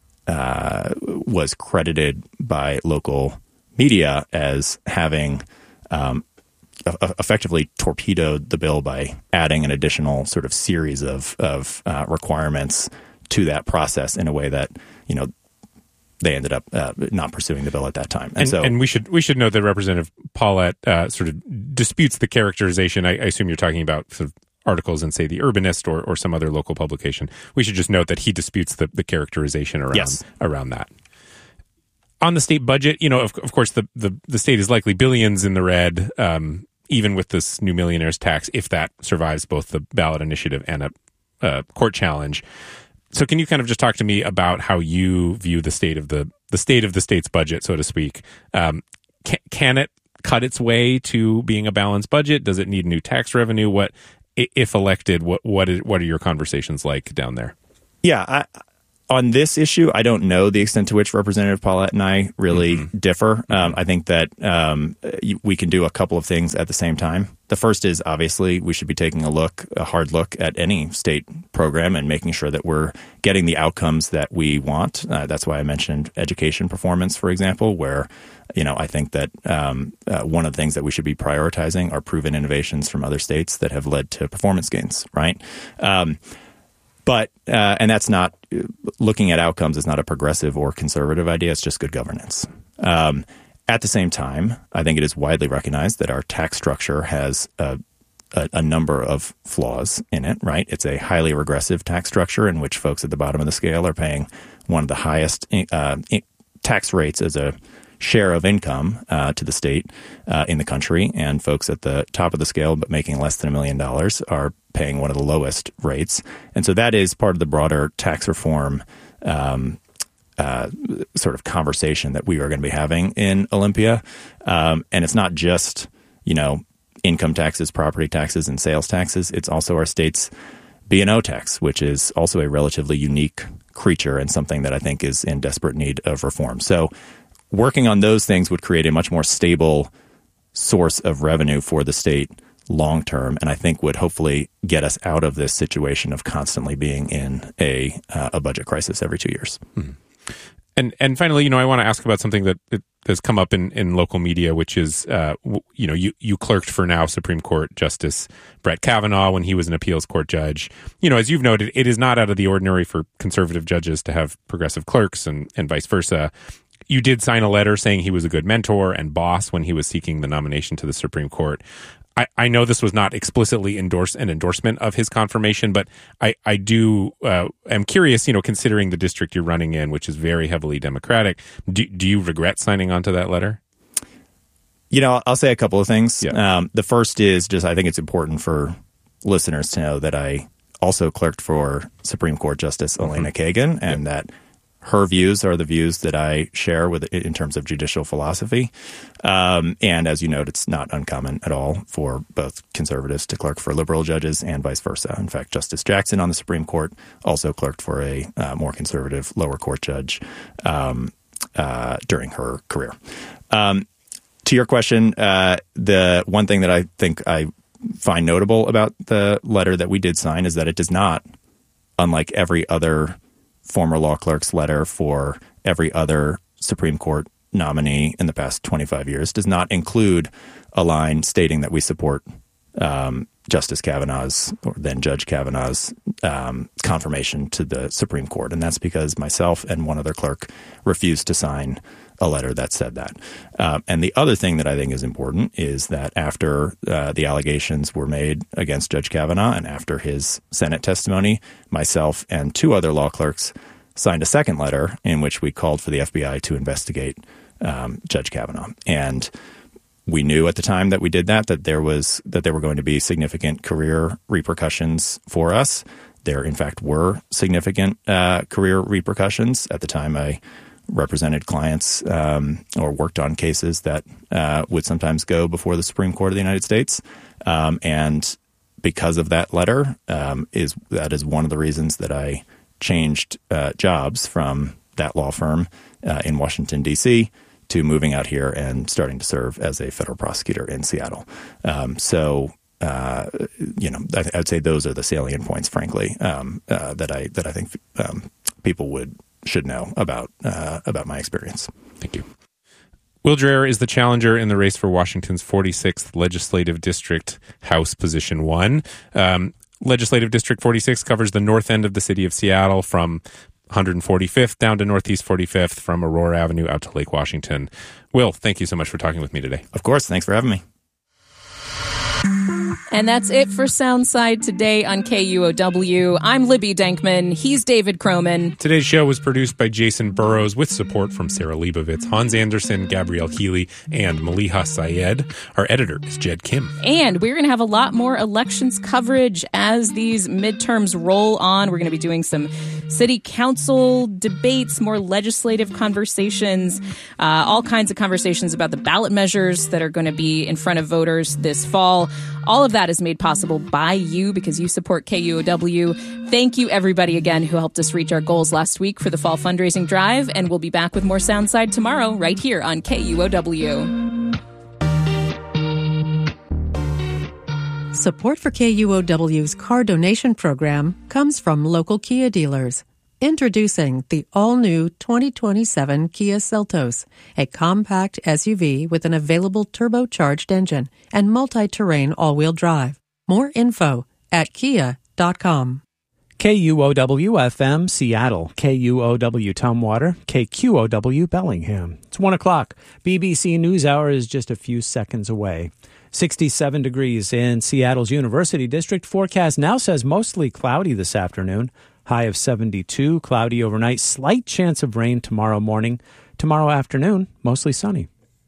uh, was credited by local media as having um, effectively torpedoed the bill by adding an additional sort of series of of uh, requirements to that process in a way that, you know, they ended up uh, not pursuing the bill at that time. And, and so, and we should we should note that Representative Pollitt uh, sort of disputes the characterization. I, I assume you're talking about sort of articles in, say, The Urbanist or, or some other local publication. We should just note that he disputes the, the characterization around Yes. around that. On the state budget, you know, of, of course, the, the, the state is likely billions in the red, um, even with this new millionaires tax, if that survives both the ballot initiative and a, a court challenge. So can you kind of just talk to me about how you view the state of the the state of the state's budget, so to speak? Um, can, can it cut its way to being a balanced budget? Does it need new tax revenue? What, if elected, what what is, what are your conversations like down there? Yeah, I, on this issue, I don't know the extent to which Representative Paulette and I really mm-hmm. differ. Um, I think that um, we can do a couple of things at the same time. The first is, obviously, we should be taking a look, a hard look at any state program and making sure that we're getting the outcomes that we want. Uh, that's why I mentioned education performance, for example, where, you know, I think that um, uh, one of the things that we should be prioritizing are proven innovations from other states that have led to performance gains, right? Um, But, uh, and that's not, looking at outcomes is not a progressive or conservative idea. It's just good governance. Um, at the same time, I think it is widely recognized that our tax structure has a, a, a number of flaws in it, right? It's a highly regressive tax structure in which folks at the bottom of the scale are paying one of the highest uh, tax rates as a share of income uh, to the state uh, in the country, and folks at the top of the scale but making less than a million dollars are paying one of the lowest rates. And so that is part of the broader tax reform um, uh, sort of conversation that we are going to be having in Olympia. Um, and it's not just, you know, income taxes, property taxes, and sales taxes. It's also our state's B and O tax, which is also a relatively unique creature and something that I think is in desperate need of reform. So working on those things would create a much more stable source of revenue for the state long term, and I think would hopefully get us out of this situation of constantly being in a uh, a budget crisis every two years. Mm-hmm. And and finally, you know, I want to ask about something that, that has come up in, in local media, which is, uh, you know, you, you clerked for now Supreme Court Justice Brett Kavanaugh when he was an appeals court judge. You know, as you've noted, it is not out of the ordinary for conservative judges to have progressive clerks and, and vice versa. You did sign a letter saying he was a good mentor and boss when he was seeking the nomination to the Supreme Court. I, I know this was not explicitly endorse an endorsement of his confirmation, but I, I do uh, am curious, you know, considering the district you're running in, which is very heavily Democratic, do, do you regret signing on to that letter? You know, I'll say a couple of things. Yeah. Um, the first is just I think it's important for listeners to know that I also clerked for Supreme Court Justice Elena mm-hmm. Kagan, and yep. that her views are the views that I share with in terms of judicial philosophy. Um, and as you note, it's not uncommon at all for both conservatives to clerk for liberal judges and vice versa. In fact, Justice Jackson on the Supreme Court also clerked for a uh, more conservative lower court judge um, uh, during her career. Um, to your question, uh, the one thing that I think I find notable about the letter that we did sign is that it does not, unlike every other former law clerk's letter for every other Supreme Court nominee in the past twenty-five years, does not include a line stating that we support um, Justice Kavanaugh's, or then Judge Kavanaugh's, um, confirmation to the Supreme Court. And that's because myself and one other clerk refused to sign a letter that said that. Uh, and the other thing that I think is important is that after uh, the allegations were made against Judge Kavanaugh and after his Senate testimony, myself and two other law clerks signed a second letter in which we called for the F B I to investigate um, Judge Kavanaugh. And we knew at the time that we did that, that there was that there were going to be significant career repercussions for us. There, in fact, were significant uh, career repercussions. At the time, I represented clients um, or worked on cases that uh, would sometimes go before the Supreme Court of the United States. Um, and because of that letter, um, is that is one of the reasons that I changed uh, jobs from that law firm uh, in Washington, D C to moving out here and starting to serve as a federal prosecutor in Seattle. Um, so, uh, you know, I, I would say those are the salient points, frankly, um, uh, that I that I think um, people would should know about uh, about my experience. Thank you. Will Dreher is the challenger in the race for Washington's forty-sixth Legislative District, House Position one. Um, Legislative District forty-six covers the north end of the city of Seattle from one hundred forty-fifth down to Northeast forty-fifth, from Aurora Avenue out to Lake Washington. Will, thank you so much for talking with me today. Of course. Thanks for having me. And that's it for Soundside today on K U O W. I'm Libby Denkman. He's David Croman. Today's show was produced by Jason Burrows with support from Sarah Leibovitz, Hans Anderson, Gabrielle Healy, and Maliha Syed. Our editor is Jed Kim. And we're going to have a lot more elections coverage as these midterms roll on. We're going to be doing some city council debates, more legislative conversations, uh, all kinds of conversations about the ballot measures that are going to be in front of voters this fall. All of that is made possible by you because you support K U O W. Thank you, everybody, again, who helped us reach our goals last week for the fall fundraising drive. And we'll be back with more Soundside tomorrow right here on K U O W. Support for K U O W's car donation program comes from local Kia dealers. Introducing the all-new twenty twenty-seven Kia Seltos, a compact S U V with an available turbocharged engine and multi-terrain all-wheel drive. More info at kia dot com. K U O W F M Seattle, K U O W Tumwater, K Q O W Bellingham. It's one o'clock. B B C NewsHour is just a few seconds away. sixty-seven degrees in Seattle's University District. Forecast now says mostly cloudy this afternoon. High of seventy-two, cloudy overnight, slight chance of rain tomorrow morning. Tomorrow afternoon, mostly sunny.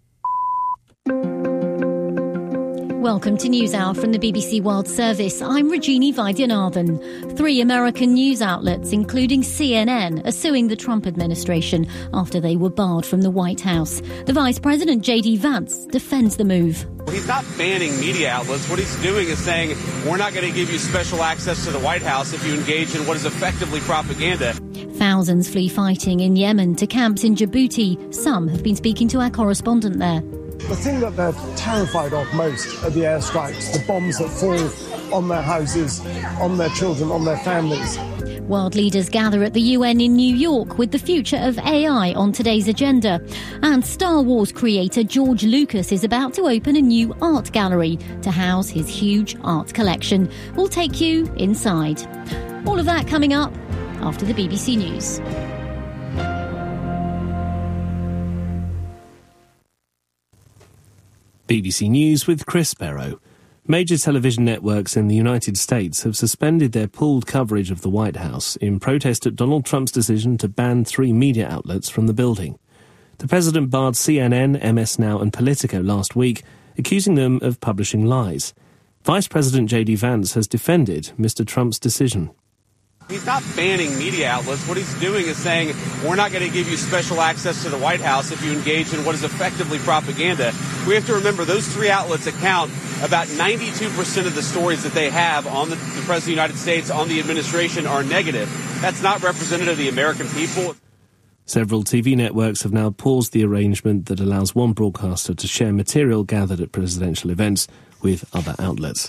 Welcome to NewsHour from the B B C World Service. I'm Rajini Vaidyanathan. Three American news outlets, including C N N, are suing the Trump administration after they were barred from the White House. The Vice President, J D Vance, defends the move. He's not banning media outlets. What he's doing is saying, we're not going to give you special access to the White House if you engage in what is effectively propaganda. Thousands flee fighting in Yemen to camps in Djibouti. Some have been speaking to our correspondent there. The thing that they're terrified of most are the airstrikes, the bombs that fall on their houses, on their children, on their families. World leaders gather at the U N in New York with the future of A I on today's agenda. And Star Wars creator George Lucas is about to open a new art gallery to house his huge art collection. We'll take you inside. All of that coming up after the B B C News. B B C News with Chris Barrow. Major television networks in the United States have suspended their pooled coverage of the White House in protest at Donald Trump's decision to ban three media outlets from the building. The president barred C N N, M S Now and Politico last week, accusing them of publishing lies. Vice President J D Vance has defended Mister Trump's decision. He's not banning media outlets. What he's doing is saying, we're not going to give you special access to the White House if you engage in what is effectively propaganda. We have to remember those three outlets account about ninety-two percent of the stories that they have on the, the President of the United States, on the administration, are negative. That's not representative of the American people. Several T V networks have now paused the arrangement that allows one broadcaster to share material gathered at presidential events with other outlets.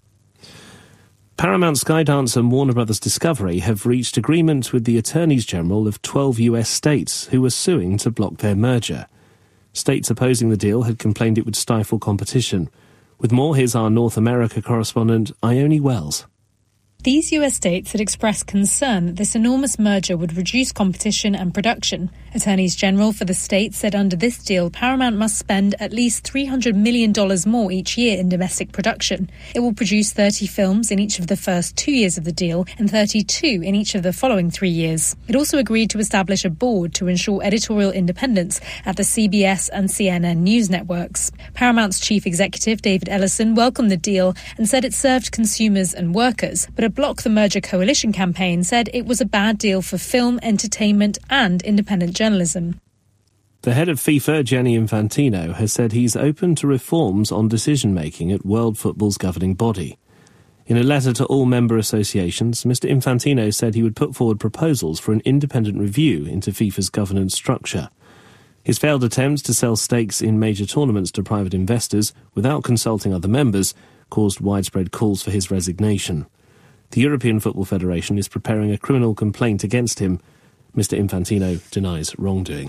Paramount, Skydance and Warner Brothers Discovery have reached agreement with the attorneys general of twelve U S states who are suing to block their merger. States opposing the deal had complained it would stifle competition. With more, here's our North America correspondent, Ione Wells. These U S states had expressed concern that this enormous merger would reduce competition and production. Attorneys General for the states said under this deal, Paramount must spend at least three hundred million dollars more each year in domestic production. It will produce thirty films in each of the first two years of the deal and thirty-two in each of the following three years. It also agreed to establish a board to ensure editorial independence at the C B S and C N N news networks. Paramount's chief executive, David Ellison, welcomed the deal and said it served consumers and workers, but a Block the Merger coalition campaign said it was a bad deal for film, entertainment and independent journalism. The head of FIFA, Gianni Infantino, has said he's open to reforms on decision-making at World Football's governing body. In a letter to all member associations, Mister Infantino said he would put forward proposals for an independent review into FIFA's governance structure. His failed attempts to sell stakes in major tournaments to private investors without consulting other members caused widespread calls for his resignation. The European Football Federation is preparing a criminal complaint against him. Mister Infantino denies wrongdoing.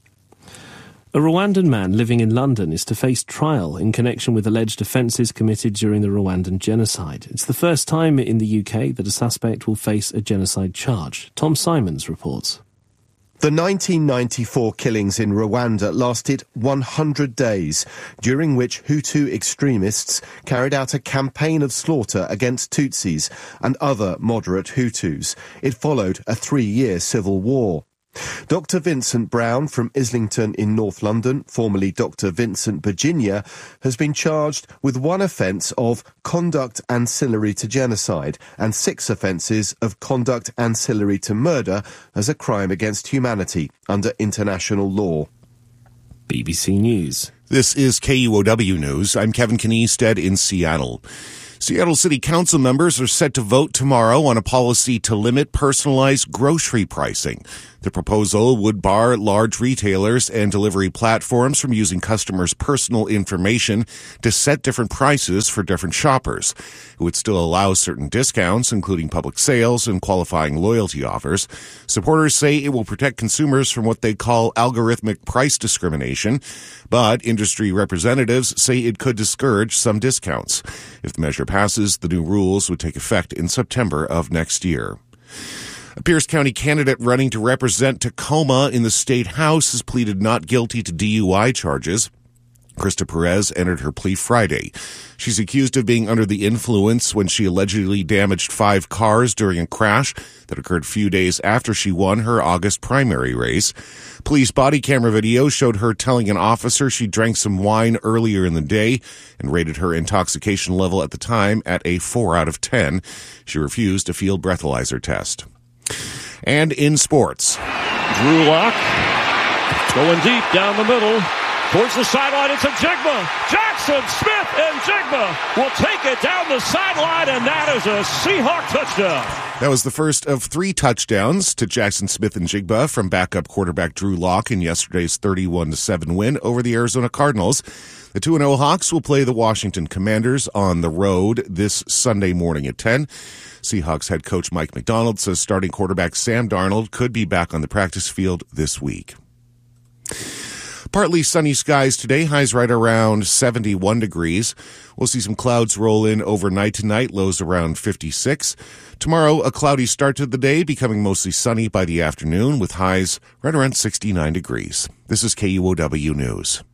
A Rwandan man living in London is to face trial in connection with alleged offences committed during the Rwandan genocide. It's the first time in the U K that a suspect will face a genocide charge. Tom Simons reports. The nineteen ninety-four killings in Rwanda lasted one hundred days, during which Hutu extremists carried out a campaign of slaughter against Tutsis and other moderate Hutus. It followed a three-year civil war. Doctor Vincent Brown from Islington in North London, formerly Doctor Vincent Virginia, has been charged with one offence of conduct ancillary to genocide and six offences of conduct ancillary to murder as a crime against humanity under international law. B B C News. This is K U O W News. I'm Kevin Kniestead in Seattle. Seattle City Council members are set to vote tomorrow on a policy to limit personalized grocery pricing. The proposal would bar large retailers and delivery platforms from using customers' personal information to set different prices for different shoppers. It would still allow certain discounts, including public sales and qualifying loyalty offers. Supporters say it will protect consumers from what they call algorithmic price discrimination, but industry representatives say it could discourage some discounts. If the measure passes, the new rules would take effect in September of next year. A Pierce County candidate running to represent Tacoma in the state house has pleaded not guilty to D U I charges. Krista Perez entered her plea Friday. She's accused of being under the influence when she allegedly damaged five cars during a crash that occurred a few days after she won her August primary race. Police body camera video showed her telling an officer she drank some wine earlier in the day and rated her intoxication level at the time at a four out of ten. She refused a field breathalyzer test. And in sports, Drew Lock going deep down the middle towards the sideline. It's a Jigma. Jackson Smith and Jigma will take it down the sideline, and that is a Seahawk touchdown. That was the first of three touchdowns to Jackson Smith and Jigba from backup quarterback Drew Lock in yesterday's thirty-one to seven win over the Arizona Cardinals. The two and oh Hawks will play the Washington Commanders on the road this Sunday morning at ten. Seahawks head coach Mike McDonald says starting quarterback Sam Darnold could be back on the practice field this week. Partly sunny skies today, highs right around seventy-one degrees. We'll see some clouds roll in overnight tonight, lows around fifty-six. Tomorrow, a cloudy start to the day, becoming mostly sunny by the afternoon with highs right around sixty-nine degrees. This is K U O W News.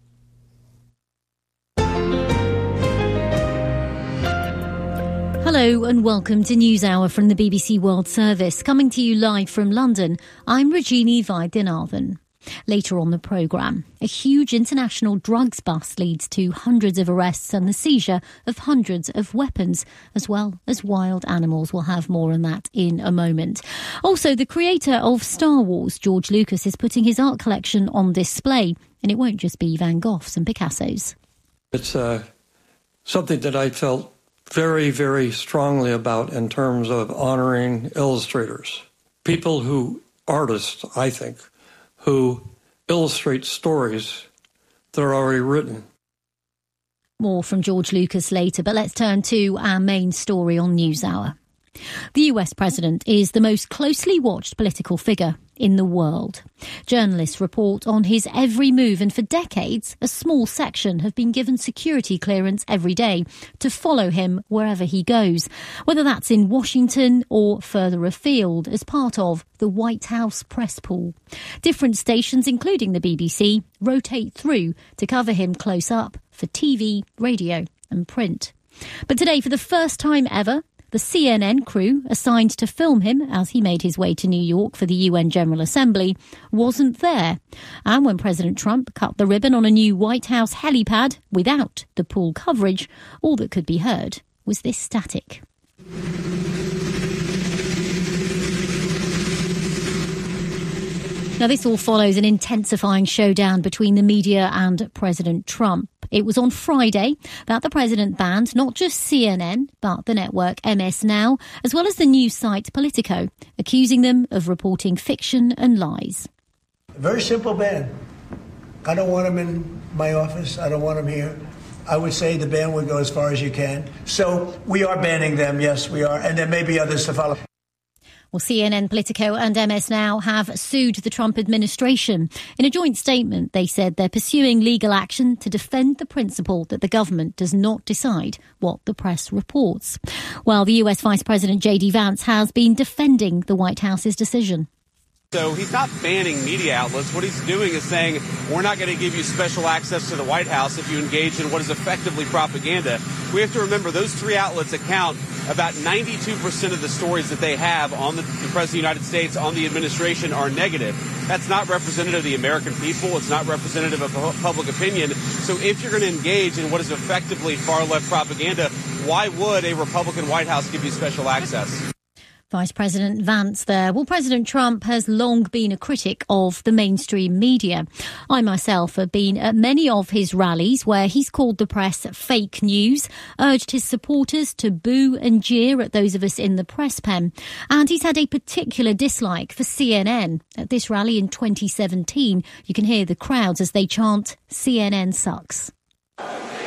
Hello and welcome to NewsHour from the B B C World Service. Coming to you live from London, I'm Rajini Vaidyanathan. Later on the programme, a huge international drugs bust leads to hundreds of arrests and the seizure of hundreds of weapons, as well as wild animals. We'll have more on that in a moment. Also, the creator of Star Wars, George Lucas, is putting his art collection on display, and it won't just be Van Goghs and Picassos. It's uh, something that I felt very, very strongly about in terms of honoring illustrators. People who, artists, I think, who illustrate stories that are already written. More from George Lucas later, but let's turn to our main story on NewsHour. The U S president is the most closely watched political figure in the world. Journalists report on his every move, and for decades, a small section have been given security clearance every day to follow him wherever he goes, whether that's in Washington or further afield as part of the White House press pool. Different stations, including the B B C, rotate through to cover him close up for T V, radio and print. But today, for the first time ever, the C N N crew assigned to film him as he made his way to New York for the U N General Assembly wasn't there. And when President Trump cut the ribbon on a new White House helipad without the pool coverage, all that could be heard was this static. Now, this all follows an intensifying showdown between the media and President Trump. It was on Friday that the president banned not just C N N, but the network M S Now, as well as the news site Politico, accusing them of reporting fiction and lies. Very simple ban. I don't want him in my office. I don't want him here. I would say the ban would go as far as you can. So we are banning them. Yes, we are. And there may be others to follow. Well, C N N, Politico and M S Now have sued the Trump administration. In a joint statement, they said they're pursuing legal action to defend the principle that the government does not decide what the press reports. While the U S Vice President J D Vance has been defending the White House's decision. So he's not banning media outlets. What he's doing is saying, we're not going to give you special access to the White House if you engage in what is effectively propaganda. We have to remember those three outlets account about ninety-two percent of the stories that they have on the, the President of the United States, on the administration, are negative. That's not representative of the American people. It's not representative of public opinion. So if you're going to engage in what is effectively far-left propaganda, why would a Republican White House give you special access? Vice President Vance there. Well, President Trump has long been a critic of the mainstream media. I myself have been at many of his rallies where he's called the press fake news, urged his supporters to boo and jeer at those of us in the press pen. And he's had a particular dislike for C N N. At this rally in twenty seventeen, you can hear the crowds as they chant, C N N sucks.